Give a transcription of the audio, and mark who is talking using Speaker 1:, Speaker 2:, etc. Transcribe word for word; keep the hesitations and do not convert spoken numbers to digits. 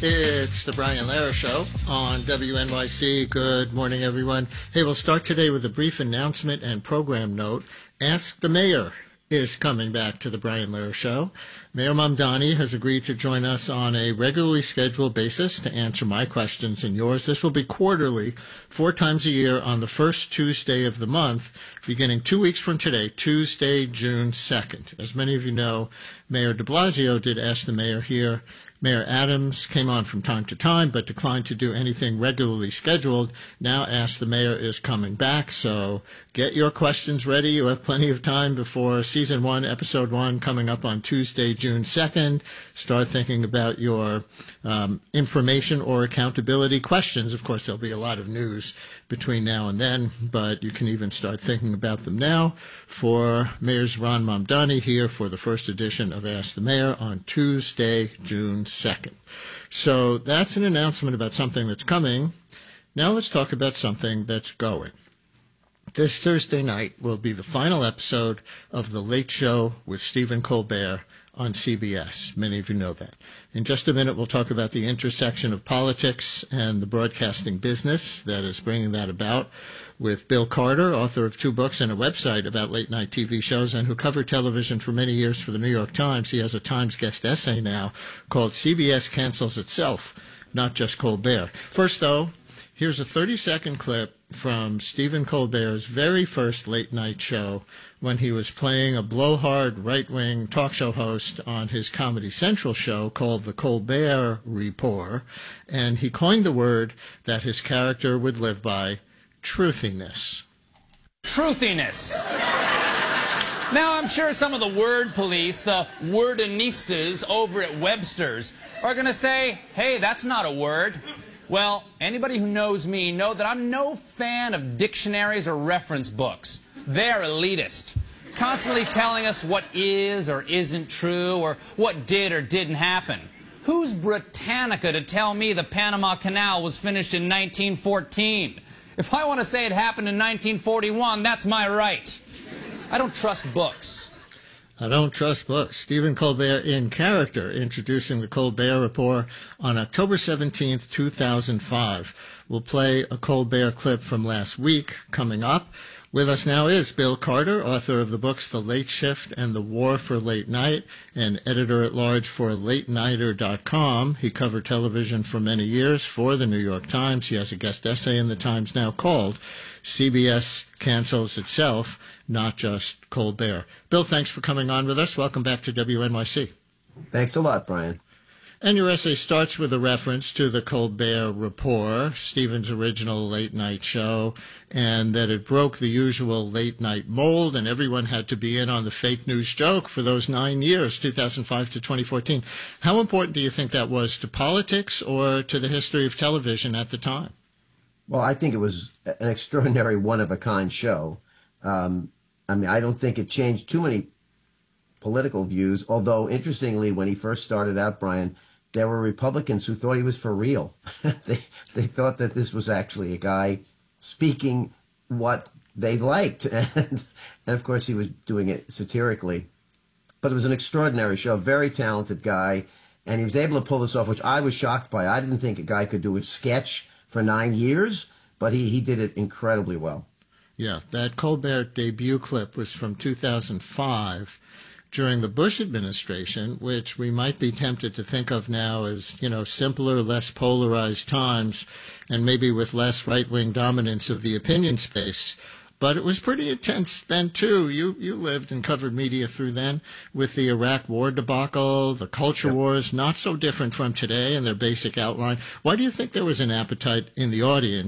Speaker 1: It's the Brian Lehrer Show on W N Y C. Good morning, everyone. Hey, we'll start today with a brief announcement and program note. Ask the Mayor is coming back to the Brian Lehrer Show. Mayor Mamdani has agreed to join us on a regularly scheduled basis to answer my questions and yours. This will be quarterly, four times a year on the first Tuesday of the month, beginning two weeks from today, Tuesday, June second. As many of you know, Mayor de Blasio did Ask the Mayor here. Mayor Adams came on from time to time, but declined to do anything regularly scheduled. Now Ask the Mayor is coming back, so get your questions ready. You have plenty of time before Season one, Episode one, coming up on Tuesday, June second. Start thinking about your um, information or accountability questions. Of course, there'll be a lot of news between now and then, but you can even start thinking about them now. For Mayor Zohran Mamdani here for the first edition of Ask the Mayor on Tuesday, June second. So that's an announcement about something that's coming. Now let's talk about something that's going. This Thursday night will be the final episode of The Late Show with Stephen Colbert on C B S. Many of you know that. In just a minute, we'll talk about the intersection of politics and the broadcasting business that is bringing that about with Bill Carter, author of two books and a website about late-night T V shows and who covered television for many years for the New York Times. He has a Times guest essay now called C B S Cancels Itself, Not Just Colbert. First, though, here's a thirty-second clip from Stephen Colbert's very first late-night show when he was playing a blowhard right-wing talk show host on his Comedy Central show called The Colbert Report, and he coined the word that his character would live by, truthiness.
Speaker 2: Truthiness. Now, I'm sure some of the word police, the wordinistas over at Webster's, are going to say, hey, that's not a word. Well, anybody who knows me know that I'm no fan of dictionaries or reference books. They're elitist, constantly telling us what is or isn't true or what did or didn't happen. Who's Britannica to tell me the Panama Canal was finished in nineteen fourteen? If I want to say it happened in nineteen forty-one, that's my right. I don't trust books.
Speaker 1: I don't trust books. Stephen Colbert in character introducing the Colbert Report on October seventeenth, two thousand five. We'll play a Colbert clip from last week coming up. With us now is Bill Carter, author of the books The Late Shift and The War for Late Night, and editor-at-large for late nighter dot com. He covered television for many years for the New York Times. He has a guest essay in the Times now called C B S Cancels Itself, Not Just Colbert. Bill, thanks for coming on with us. Welcome back to W N Y C.
Speaker 3: Thanks a lot, Brian.
Speaker 1: And your essay starts with a reference to the Colbert Report, Stephen's original late-night show, and that it broke the usual late-night mold, and everyone had to be in on the fake news joke for those nine years, two thousand five to twenty fourteen. How important do you think that was to politics or to the history of television at the time?
Speaker 3: Well, I think it was an extraordinary one-of-a-kind show. Um, I mean, I don't think it changed too many political views, although, interestingly, when he first started out, Brian, there were Republicans who thought he was for real. they they thought that this was actually a guy speaking what they liked. And, and, of course, he was doing it satirically. But it was an extraordinary show, very talented guy, and he was able to pull this off, which I was shocked by. I didn't think a guy could do a sketch for nine years, but he, he did it incredibly well.
Speaker 1: Yeah, that Colbert debut clip was from two thousand five. During the Bush administration, which we might be tempted to think of now as, you know, simpler, less polarized times, and maybe with less right-wing dominance of the opinion space. But it was pretty intense then, too. You you lived and covered media through then with the Iraq war debacle, the culture yep. wars, not so different from today in their basic outline. Why do you think there was an appetite in the audience